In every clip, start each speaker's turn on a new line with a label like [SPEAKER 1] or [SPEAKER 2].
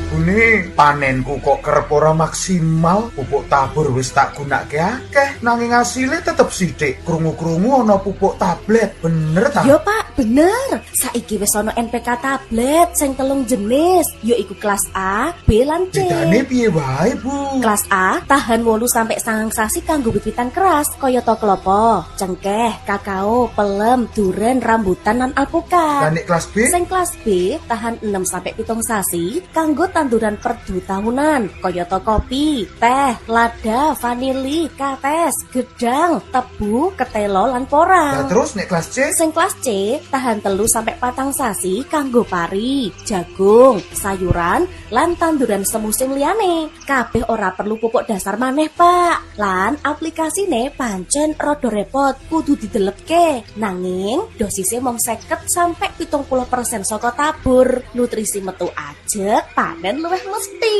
[SPEAKER 1] Jebune panenku kok kerep ora maksimal. Pupuk tabur wis tak gunake akeh, nanging asile tetep sithik. Krungu-krungu ana pupuk tablet. Bener ta?
[SPEAKER 2] Yo Pak, bener. Saiki wis ana NPK tablet sing 3 jenis, yaiku kelas A, B lan C.
[SPEAKER 1] Bedane piye wae, Bu?
[SPEAKER 2] Kelas A tahan 8 sampai 9 sasi kanggo wit-witan keras kaya to klopo, cengkeh, kakao, pelem, duren, rambutan lan alpukat.
[SPEAKER 1] Lah nek kelas B?
[SPEAKER 2] Sing kelas B tahan 6 sampai 7 sasi kanggo tanduran perdu tahunan kaya to kopi, teh, lada, vanili, kates, gedang, tebu, ketelo lan porang.
[SPEAKER 1] Lah terus nek kelas C?
[SPEAKER 2] Sing kelas C tahan 3 sampai 4 sasi kanggo pari, jagung, sayuran lan tanduran semusim liyane. Kabeh ora perlu pupuk dasar maneh, Pak. Lan aplikasine pancen rada repot, kudu didelepke. Nanging dosisnya mung 50 sampai 70% saka tabur. Nutrisi metu ajeg, panen luwih mesti.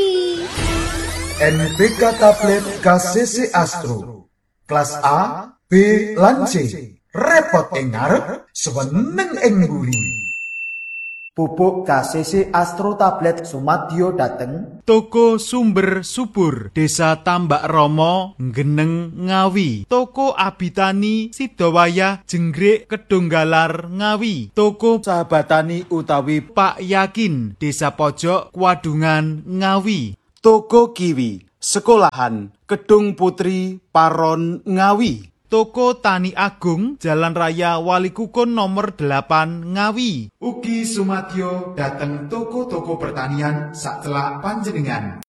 [SPEAKER 1] NPK tablet KCC Astro. Kelas A, B lan C. Repot ing ngarep, seneng ing mburi.
[SPEAKER 3] Pupuk KCC Astro tablet sumadyo dateng
[SPEAKER 4] Toko Sumber Subur, Desa Tambak Romo, Geneng, Ngawi. Toko Abitani, Sidowayah, Jenggrik, Kedunggalar, Ngawi. Toko Sahabatani utawi Pak Yakin, Desa Pojok, Kwadungan, Ngawi.
[SPEAKER 5] Toko Kiwi, Sekolahan, Kedung Putri, Paron, Ngawi.
[SPEAKER 4] Toko Tani Agung, Jalan Raya Walikukun nomor 8, Ngawi.
[SPEAKER 1] Ugi sumadyo dateng toko-toko pertanian sacelak panjenengan.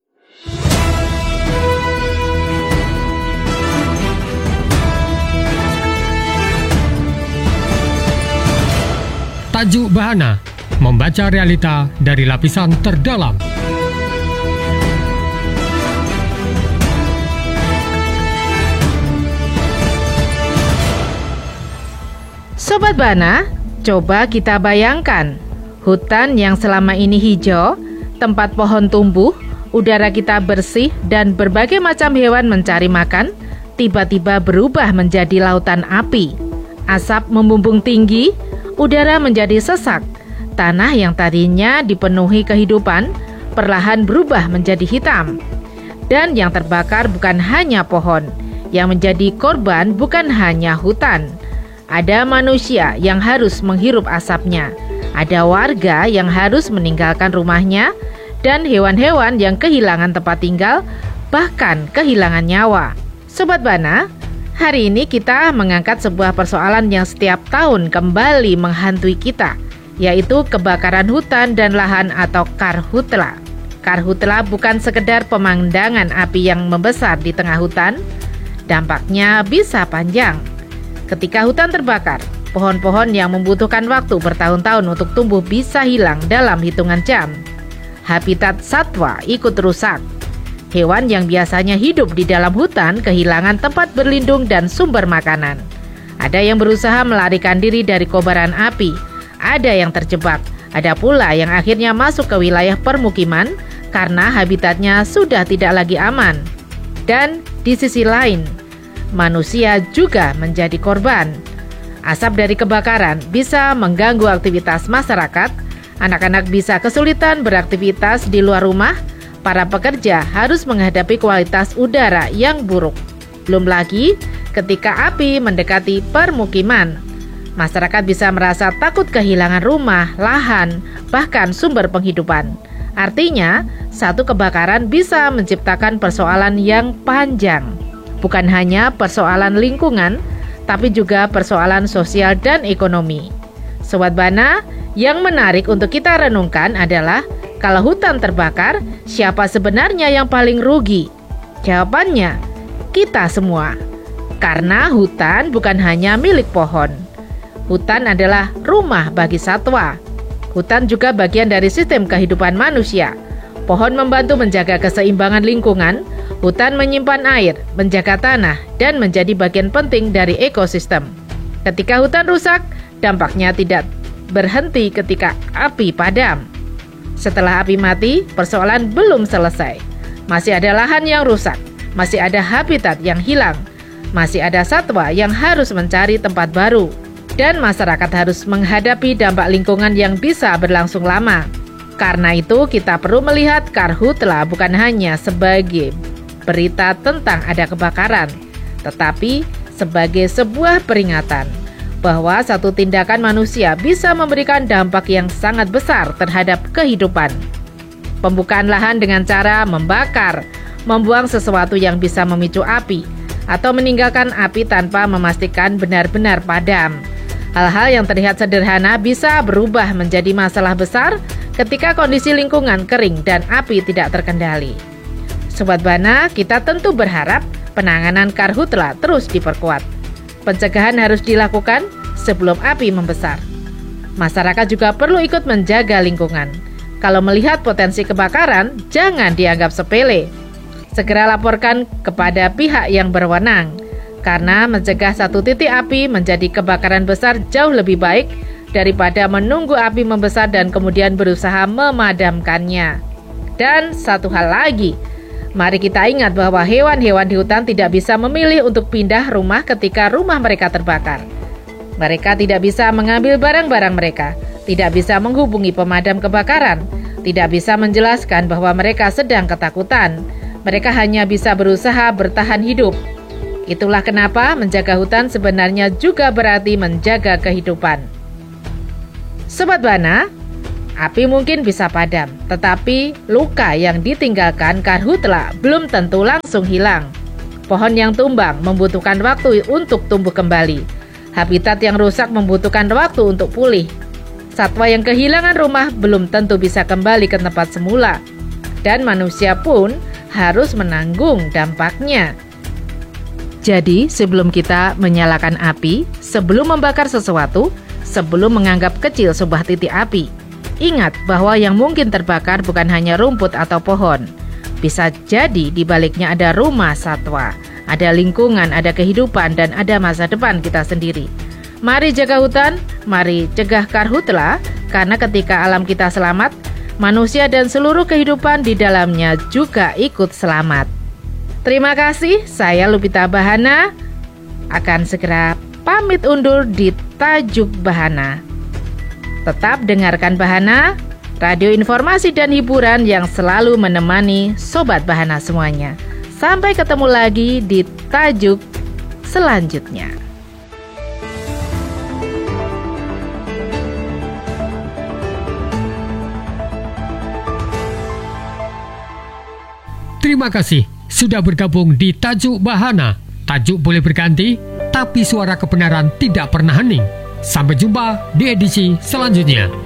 [SPEAKER 6] Tajuk Bahana, membaca realita dari lapisan terdalam.
[SPEAKER 7] Sobat Bahana, coba kita bayangkan hutan yang selama ini hijau, tempat pohon tumbuh, udara kita bersih dan berbagai macam hewan mencari makan, tiba-tiba berubah menjadi lautan api. Asap membumbung tinggi, udara menjadi sesak. Tanah yang tadinya dipenuhi kehidupan perlahan berubah menjadi hitam. Dan yang terbakar bukan hanya pohon, yang menjadi korban bukan hanya hutan. Ada manusia yang harus menghirup asapnya, ada warga yang harus meninggalkan rumahnya, dan hewan-hewan yang kehilangan tempat tinggal, bahkan kehilangan nyawa. Sobat Bahana, hari ini kita mengangkat sebuah persoalan yang setiap tahun kembali menghantui kita, yaitu kebakaran hutan dan lahan atau karhutla. Karhutla bukan sekedar pemandangan api yang membesar di tengah hutan, dampaknya bisa panjang. Ketika hutan terbakar, pohon-pohon yang membutuhkan waktu bertahun-tahun untuk tumbuh bisa hilang dalam hitungan jam. Habitat satwa ikut rusak. Hewan yang biasanya hidup di dalam hutan kehilangan tempat berlindung dan sumber makanan. Ada yang berusaha melarikan diri dari kobaran api, ada yang terjebak, ada pula yang akhirnya masuk ke wilayah permukiman karena habitatnya sudah tidak lagi aman. Dan di sisi lain, manusia juga menjadi korban. Asap dari kebakaran bisa mengganggu aktivitas masyarakat, anak-anak bisa kesulitan beraktivitas di luar rumah, para pekerja harus menghadapi kualitas udara yang buruk. Belum lagi ketika api mendekati permukiman, masyarakat bisa merasa takut kehilangan rumah, lahan, bahkan sumber penghidupan. Artinya, satu kebakaran bisa menciptakan persoalan yang panjang. Bukan hanya persoalan lingkungan, tapi juga persoalan sosial dan ekonomi. Sobat Bahana, yang menarik untuk kita renungkan adalah kalau hutan terbakar, siapa sebenarnya yang paling rugi? Jawabannya, kita semua. Karena hutan bukan hanya milik pohon. Hutan adalah rumah bagi satwa. Hutan juga bagian dari sistem kehidupan manusia. Pohon membantu menjaga keseimbangan lingkungan, hutan menyimpan air, menjaga tanah, dan menjadi bagian penting dari ekosistem. Ketika hutan rusak, dampaknya tidak berhenti ketika api padam. Setelah api mati, persoalan belum selesai. Masih ada lahan yang rusak, masih ada habitat yang hilang, masih ada satwa yang harus mencari tempat baru, dan masyarakat harus menghadapi dampak lingkungan yang bisa berlangsung lama. Karena itu kita perlu melihat karhutla bukan hanya sebagai berita tentang ada kebakaran, tetapi sebagai sebuah peringatan bahwa satu tindakan manusia bisa memberikan dampak yang sangat besar terhadap kehidupan. Pembukaan lahan dengan cara membakar, membuang sesuatu yang bisa memicu api, atau meninggalkan api tanpa memastikan benar-benar padam. Hal-hal yang terlihat sederhana bisa berubah menjadi masalah besar ketika kondisi lingkungan kering dan api tidak terkendali. Sobat Bana, kita tentu berharap penanganan karhutla terus diperkuat. Pencegahan harus dilakukan sebelum api membesar. Masyarakat juga perlu ikut menjaga lingkungan. Kalau melihat potensi kebakaran, jangan dianggap sepele. Segera laporkan kepada pihak yang berwenang, karena mencegah satu titik api menjadi kebakaran besar jauh lebih baik daripada menunggu api membesar dan kemudian berusaha memadamkannya. Dan satu hal lagi, mari kita ingat bahwa hewan-hewan di hutan tidak bisa memilih untuk pindah rumah ketika rumah mereka terbakar. Mereka tidak bisa mengambil barang-barang mereka, tidak bisa menghubungi pemadam kebakaran, tidak bisa menjelaskan bahwa mereka sedang ketakutan. Mereka hanya bisa berusaha bertahan hidup. Itulah kenapa menjaga hutan sebenarnya juga berarti menjaga kehidupan. Sobat Bana, api mungkin bisa padam, tetapi luka yang ditinggalkan karhutla belum tentu langsung hilang. Pohon yang tumbang membutuhkan waktu untuk tumbuh kembali. Habitat yang rusak membutuhkan waktu untuk pulih. Satwa yang kehilangan rumah belum tentu bisa kembali ke tempat semula. Dan manusia pun harus menanggung dampaknya. Jadi, sebelum kita menyalakan api, sebelum membakar sesuatu, sebelum menganggap kecil sebuah titik api, ingat bahwa yang mungkin terbakar bukan hanya rumput atau pohon. Bisa jadi di baliknya ada rumah satwa, ada lingkungan, ada kehidupan, dan ada masa depan kita sendiri. Mari jaga hutan, mari cegah karhutla, karena ketika alam kita selamat, manusia dan seluruh kehidupan di dalamnya juga ikut selamat. Terima kasih, saya Lupita Bahana, akan segera pamit undur di Tajuk Bahana. Tetap dengarkan Bahana, radio informasi dan hiburan yang selalu menemani Sobat Bahana semuanya. Sampai ketemu lagi di Tajuk selanjutnya.
[SPEAKER 6] Terima kasih sudah bergabung di Tajuk Bahana. Tajuk boleh berganti, tapi suara kebenaran tidak pernah hening. Sampai jumpa di edisi selanjutnya.